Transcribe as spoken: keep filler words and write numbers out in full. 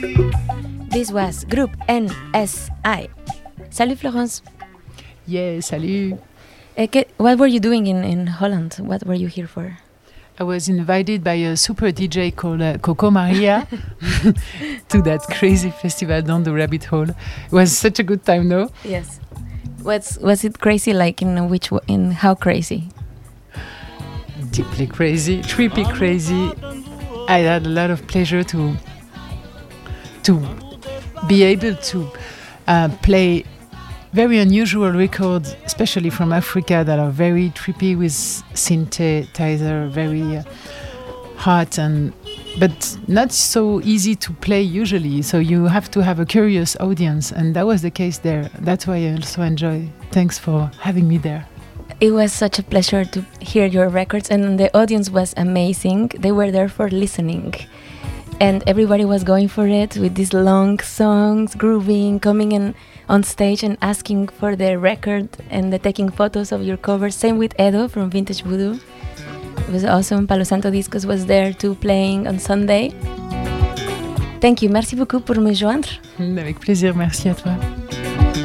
This was Group N S I. Salut Florence. Yeah, salut. Uh, que, what were you doing in, in Holland? What were you here for? I was invited by a super D J called uh, Coco Maria to that crazy festival down the rabbit hole. It was such a good time, no? Yes. What's was it crazy? Like in which w- in how crazy? Deeply crazy, trippy crazy. I had a lot of pleasure to to be able to uh, play very unusual records, especially from Africa, that are very trippy with synthesizer, very uh, hot and but not so easy to play usually. So you have to have a curious audience, and that was the case there. That's why I also enjoy. Thanks for having me there. It was such a pleasure to hear your records, and the audience was amazing. They were there for listening, and everybody was going for it with these long songs, grooving, coming in on stage and asking for the record and the taking photos of your covers. Same with Edo from Vintage Voodoo. It was awesome. Palo Santo Discos was there too, playing on Sunday. Thank you. Merci beaucoup pour me joindre. Avec plaisir. Merci à toi.